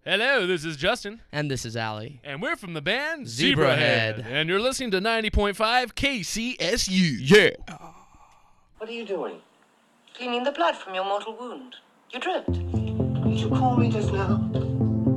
Hello, this is Justin. And this is Allie. And we're from the band Zebrahead. And you're listening to 90.5 KCSU. Yeah. What are you doing? Cleaning the blood from your mortal wound. You dripped. Did you call me just now?